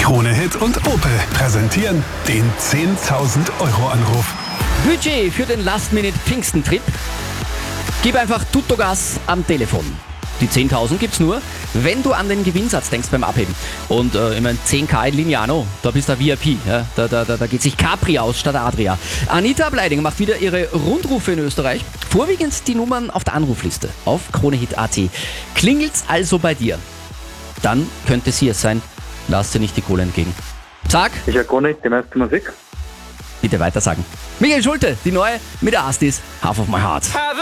Krone Hit und Opel präsentieren den 10.000 Euro Anruf. Budget für den Last-Minute-Pfingsten-Trip? Gib einfach Tuttogas am Telefon. Die 10.000 gibt's nur, wenn du an den Gewinnsatz denkst beim Abheben. Und ich meine, 10.000 in Lignano, da bist du VIP. Ja? Da geht sich Capri aus statt Adria. Anita Bleidinger macht wieder ihre Rundrufe in Österreich. Vorwiegend die Nummern auf der Anrufliste auf KroneHit.at. Klingelt's also bei dir? Dann könnte sie es sein. Lass dir nicht die Kohle entgegen. Sag, Ich höre gar nicht die meiste Musik. bitte weiter sagen. Michael Schulte, die neue mit der Astis, Half of My Heart.